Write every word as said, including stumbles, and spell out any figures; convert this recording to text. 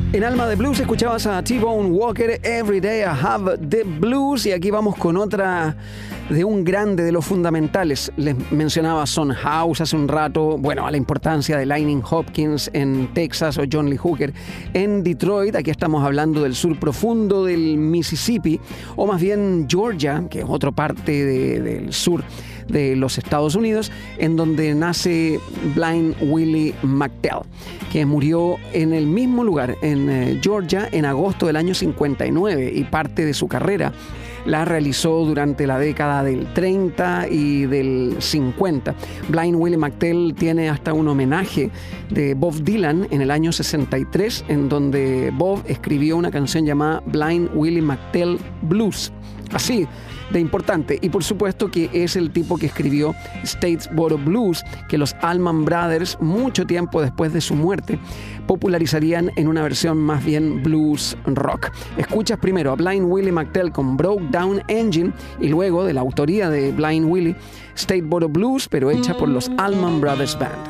En Alma de Blues escuchabas a T-Bone Walker, Every Day I Have the Blues, y aquí vamos con otra de un grande de los fundamentales. Les mencionaba Son House hace un rato, bueno, a la importancia de Lightning Hopkins en Texas o John Lee Hooker en Detroit. Aquí estamos hablando del sur profundo del Mississippi, o más bien Georgia, que es otra parte de, del sur de los Estados Unidos, en donde nace Blind Willie McTell, que murió en el mismo lugar, en eh, Georgia, en agosto del año cincuenta y nueve, y parte de su carrera la realizó durante la década del treinta y del cincuenta. Blind Willie McTell tiene hasta un homenaje de Bob Dylan en el año sesenta y tres, en donde Bob escribió una canción llamada Blind Willie McTell Blues. Así de importante. Y por supuesto que es el tipo que escribió Statesboro Blues, que los Allman Brothers, mucho tiempo después de su muerte, popularizarían en una versión más bien blues rock. Escuchas primero a Blind Willie McTell con Broke Down Engine, y luego, de la autoría de Blind Willie, Statesboro Blues, pero hecha por los Allman Brothers Band.